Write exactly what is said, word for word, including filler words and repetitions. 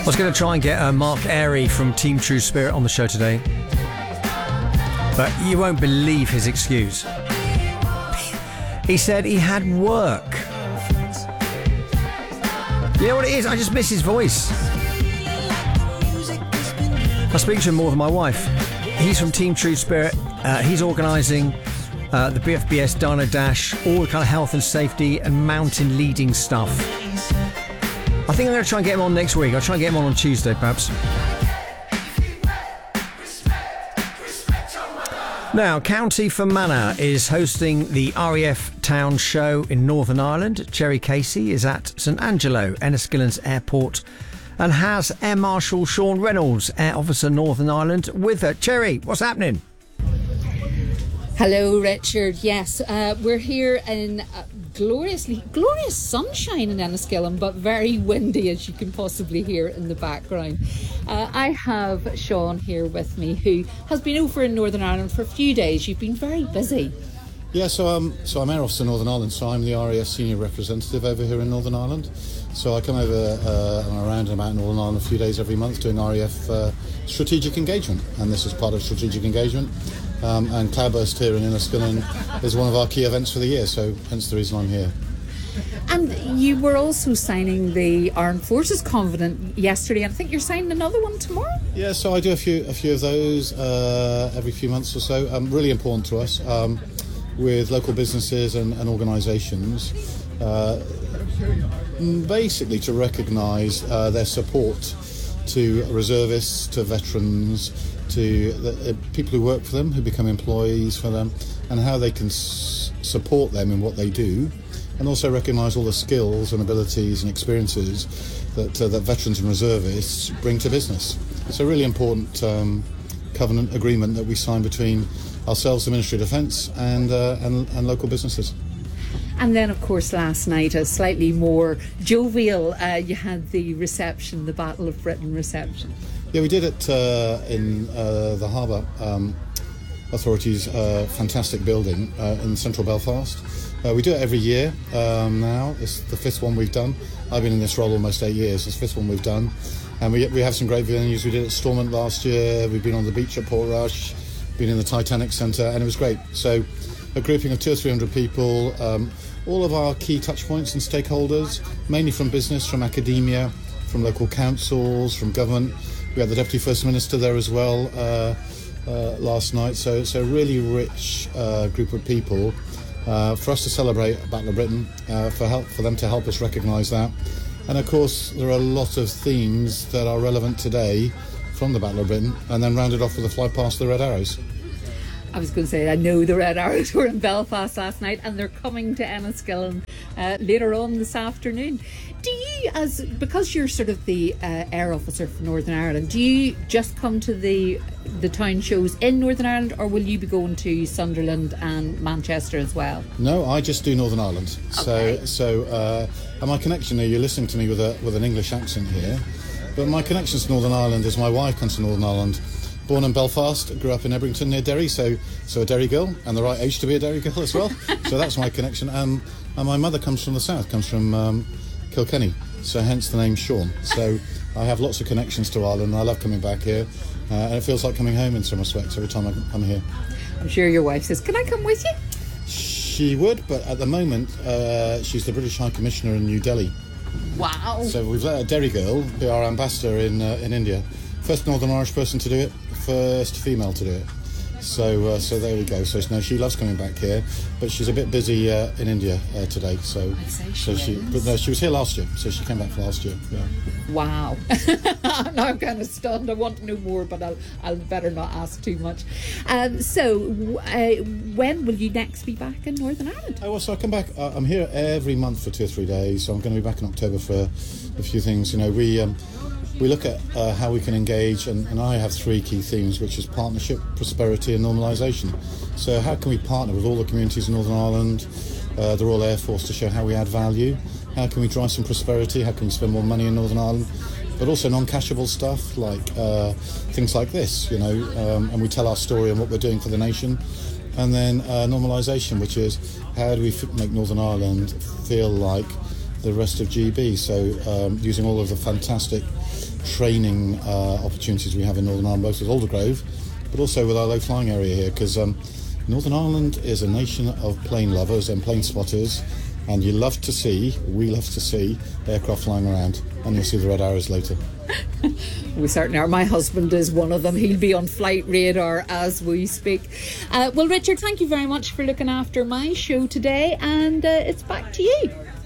I was going to try and get uh, Mark Airy from Team True Spirit on the show today, but you won't believe his excuse. He said he had work. You know what it is? I just miss his voice. I speak to him more than my wife. He's from Team True Spirit. Uh, he's organising uh, the B F B S Dino Dash, all the kind of health and safety and mountain leading stuff. I think I'm going to try and get him on next week. I'll try and get him on on Tuesday, perhaps. Now, County Fermanagh is hosting the R A F Town Show in Northern Ireland. Jerry Casey is at St Angelo, Enniskillen's airport, and has Air Marshal Sean Reynolds, Air Officer Northern Ireland, with her. Cherry, what's happening? Hello, Richard. Yes, uh, we're here in uh, gloriously glorious sunshine in Enniskillen, but very windy, as you can possibly hear in the background. Uh, I have Sean here with me, who has been over in Northern Ireland for a few days. You've been very busy. Yeah, so um, so I'm Air Officer Northern Ireland, so I'm the R A F Senior Representative over here in Northern Ireland. So I come over uh, and around and about Northern Ireland a few days every month doing R A F uh, strategic engagement, and this is part of strategic engagement. Um, and Cloudburst here in Enniskillen is one of our key events for the year, so hence the reason I'm here. And you were also signing the Armed Forces Covenant yesterday, and I think you're signing another one tomorrow? Yeah, so I do a few a few of those uh, every few months or so. Um, really important to us, um, with local businesses and, and organisations, uh, basically to recognise uh, their support to reservists, to veterans, to the uh, people who work for them, who become employees for them, and how they can s- support them in what they do, and also recognise all the skills and abilities and experiences that uh, that veterans and reservists bring to business. It's a really important um, covenant agreement that we sign between ourselves, the Ministry of Defence, and, uh, and and local businesses. And then, of course, last night, a slightly more jovial, uh, you had the reception, the Battle of Britain reception. Yeah, we did it uh, in uh, the Harbour um, Authority's uh, fantastic building uh, in central Belfast. Uh, we do it every year um, now. It's the fifth one we've done. I've been in this role almost eight years. It's the fifth one we've done. And we we have some great venues. We did it at Stormont last year. We've been on the beach at Portrush, been in the Titanic Centre, and it was great. So a grouping of two or three hundred people, um, all of our key touch points and stakeholders, mainly from business, from academia, from local councils, from government. We had the Deputy First Minister there as well uh, uh, last night. So it's a really rich uh, group of people uh, for us to celebrate Battle of Britain, uh, for help for them to help us recognise that. And of course, there are a lot of themes that are relevant today from the Battle of Britain, and then rounded off with a fly past the Red Arrows. I was going to say, I know the Red Arrows were in Belfast last night, and they're coming to Enniskillen uh, later on this afternoon. Do you, as because you're sort of the uh, air officer for Northern Ireland, do you just come to the the town shows in Northern Ireland, or will you be going to Sunderland and Manchester as well? No, I just do Northern Ireland. Okay. So, so uh, and my connection here, you're listening to me with a with an English accent here, but my connection to Northern Ireland is my wife comes to Northern Ireland. Born in Belfast, grew up in Ebrington near Derry, so so a Derry girl, and the right age to be a Derry girl as well. So that's my connection. And, and my mother comes from the south, comes from um, Kilkenny, so hence the name Sean. So I have lots of connections to Ireland, and I love coming back here, uh, and it feels like coming home in some respects every time I'm here. I'm sure your wife says, can I come with you? She would, but at the moment uh, she's the British High Commissioner in New Delhi. Wow. So we've let a Derry girl be our ambassador in uh, in India. First Northern Irish person to do it, first female to do it. So uh, so there we go. So no, she loves coming back here, but she's a bit busy uh, in India uh, today. So so she, but no, she was here last year, so she came back for last year. Yeah. Wow. Now I'm kind of stunned. I want to know more, but I'll I'll better not ask too much. Um, so uh, when will you next be back in Northern Ireland? Oh, well, so I come back. Uh, I'm here every month for two or three days. So I'm going to be back in October for a few things. You know, we. Um, We look at uh, how we can engage, and, and I have three key themes, which is partnership, prosperity and normalisation. So how can we partner with all the communities in Northern Ireland, uh, the Royal Air Force, to show how we add value? How can we drive some prosperity? How can we spend more money in Northern Ireland? But also non-cashable stuff, like uh, things like this, you know, um, and we tell our story and what we're doing for the nation. And then uh, normalisation, which is how do we f- make Northern Ireland feel like the rest of G B. So um, using all of the fantastic training uh, opportunities we have in Northern Ireland, both with Aldergrove, but also with our low flying area here, because um, Northern Ireland is a nation of plane lovers and plane spotters, and you love to see, we love to see aircraft flying around, and you'll see the red arrows later. We certainly are. My husband is one of them. He'll be on flight radar as we speak. Uh, well, Richard, thank you very much for looking after my show today, and uh, it's back to you.